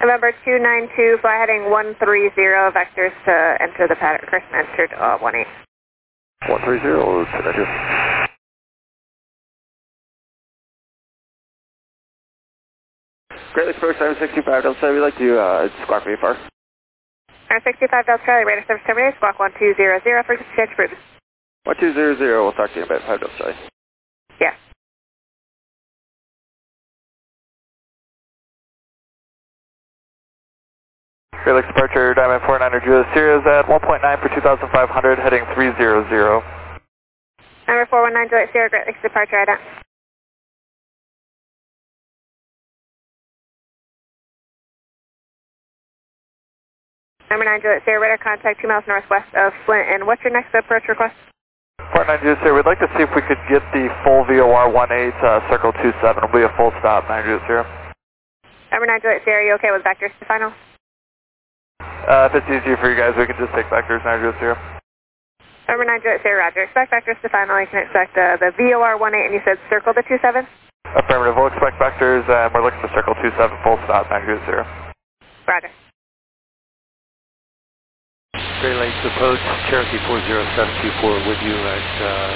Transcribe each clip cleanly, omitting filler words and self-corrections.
November 292, fly heading 130, vectors to enter the pattern, first entered 18. 130, Connecticut. Great Lakes Approach, 65 Delta Charlie, we'd like to squawk VFR. 65 Delta Charlie, radar service terminated, squawk 1200, frequency change approved. 1200, we'll talk to you in about 5 Delta Charlie. Yeah. Great Lakes departure, Diamond 49er Julia Sirius at 1.9 for 2,500, heading 300. Number 419 Juliet Sierra, Great Lakes departure, ident. Number 9 Juliet Sierra, radar contact 2 miles northwest of Flint, and what's your next approach request? 49 Juliet Sierra, we'd like to see if we could get the full VOR 18, circle 27, it'll be a full stop, 9 Juliet Sierra. Number 9 Juliet Sierra, you okay with vectors to final? If it's easier for you guys, we can just take vectors, 9 Juliet Sierra. Number 9 Juliet Sierra, roger. Expect vectors to final. You can expect the VOR 18, and you said circle the 27? Affirmative, we'll expect vectors, and we're looking to circle 27, full stop, 9 Juliet Sierra. Roger. Great Lakes approach, Cherokee 40724 with you at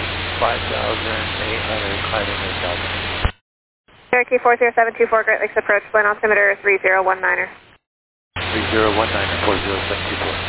5,800, climbing 8,000. Cherokee 40724, Great Lakes approach, Flint altimeter 3019er. 3019, 40724.